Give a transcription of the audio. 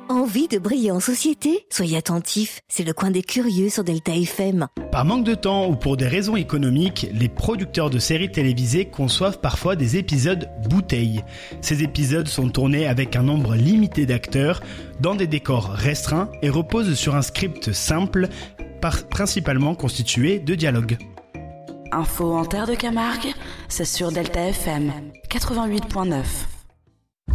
Envie de briller en société ? Soyez attentifs, c'est le coin des curieux sur Delta FM. Par manque de temps ou pour des raisons économiques, les producteurs de séries télévisées conçoivent parfois des épisodes bouteilles. Ces épisodes sont tournés avec un nombre limité d'acteurs, dans des décors restreints et reposent sur un script simple, principalement constitué de dialogues. Info en terre de Camargue, c'est sur Delta FM 88.9.